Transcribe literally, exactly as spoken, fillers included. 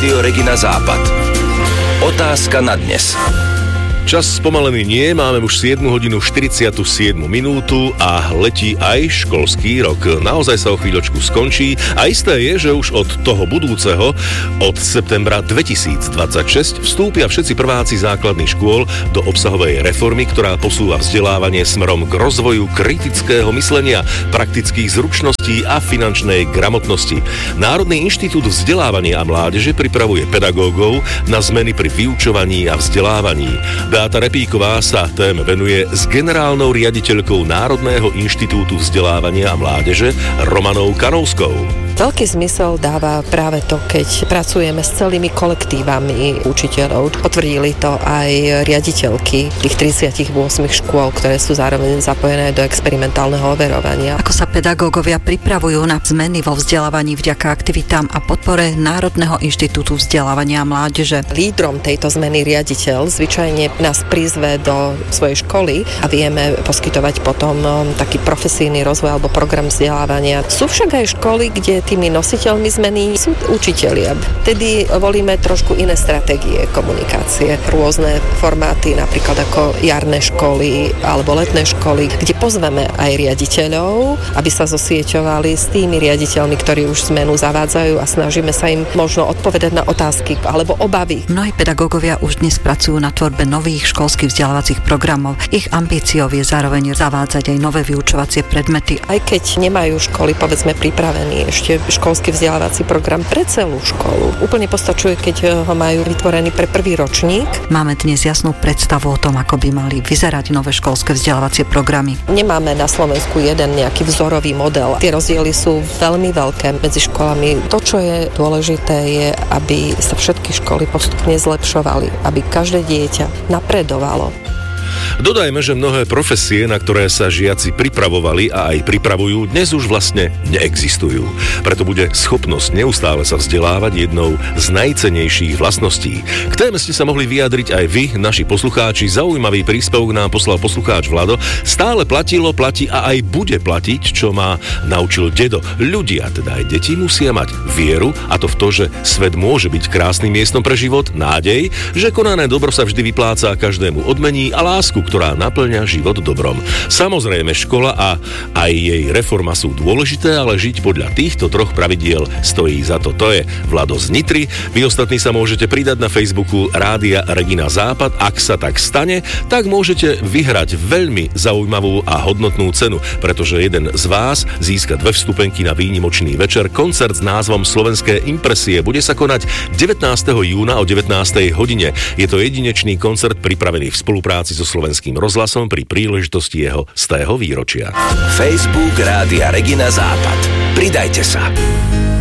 Rádio Regina Západ. Otázka na dnes. Čas spomalený nie, máme už siedmu hodinu štyridsiatu siedmu minútu a letí aj školský rok. Naozaj sa o chvíľočku skončí a isté je, že už od toho budúceho, od septembra dvetisícdvadsaťšesť, vstúpia všetci prváci základných škôl do obsahovej reformy, ktorá posúva vzdelávanie smerom k rozvoju kritického myslenia, praktických zručností a finančnej gramotnosti. Národný inštitút vzdelávania a mládeže pripravuje pedagógov na zmeny pri vyučovaní a vzdelávaní. Beata Repíková sa téme venuje s generálnou riaditeľkou Národného inštitútu vzdelávania a mládeže Romanou Kanovskou. Veľký zmysel dáva práve to, keď pracujeme s celými kolektívami učiteľov. Potvrdili to aj riaditeľky tých tridsaťosem škôl, ktoré sú zároveň zapojené do experimentálneho overovania. Ako sa pedagógovia pripravujú na zmeny vo vzdelávaní vďaka aktivitám a podpore Národného inštitútu vzdelávania a mládeže. Lídrom tejto zmeny riaditeľ zvyčajne nás prizve do svojej školy a vieme poskytovať potom taký profesijný rozvoj alebo program vzdelávania. Sú však aj školy, kde tými nositeľmi zmeny sú učitelia. Tedy volíme trošku iné stratégie komunikácie, rôzne formáty, napríklad ako jarné školy alebo letné školy, kde pozveme aj riaditeľov, aby sa zosieťovali s tými riaditeľmi, ktorí už zmenu zavádzajú a snažíme sa im možno odpovedať na otázky alebo obavy. Mnohí pedagógovia už dnes pracujú na tvorbe nových školských vzdelávacích programov. Ich ambíciou je zároveň zavádzať aj nové vyučovacie predmety. Aj keď nemajú školy, povedzme, pripravený ešte školský vzdelávací program pre celú školu. Úplne postačuje, keď ho majú vytvorený pre prvý ročník. Máme dnes jasnú predstavu o tom, ako by mali vyzerať nové školské vzdelávacie programy. Nemáme na Slovensku jeden nejaký vzorový model. Tie rozdiely sú veľmi veľké medzi školami. To, čo je dôležité, je, aby sa všetky školy postupne zlepšovali, aby každé dieťa napredovalo. Dodajme, že mnohé profesie, na ktoré sa žiaci pripravovali a aj pripravujú, dnes už vlastne neexistujú. Preto bude schopnosť neustále sa vzdelávať jednou z najcennejších vlastností. K téme ste sa mohli vyjadriť aj vy, naši poslucháči. Zaujímavý príspevok nám poslal poslucháč Vlado. Stále platilo, platí a aj bude platiť, čo ma naučil dedo. Ľudia, teda aj deti, musia mať vieru, a to v to, že svet môže byť krásnym miestom pre život, nádej, že konané dobro sa vždy vypláca, každému odmení, a lásku, ktorá naplňa život dobrom. Samozrejme, škola a aj jej reforma sú dôležité, ale žiť podľa týchto troch pravidiel stojí za to. To je Vlado z Nitry. Vy ostatní sa môžete pridať na Facebooku Rádia Regina Západ. Ak sa tak stane, tak môžete vyhrať veľmi zaujímavú a hodnotnú cenu, pretože jeden z vás získa dve vstupenky na výnimočný večer, koncert s názvom Slovenské impresie. Bude sa konať devätnásteho júna o devätnástej hodine. Je to jedinečný koncert pripravený v spolupráci so Slovenským rozhlasom pri príležitosti jeho stého výročia. Facebook Rádia Regina Západ. Pridajte sa.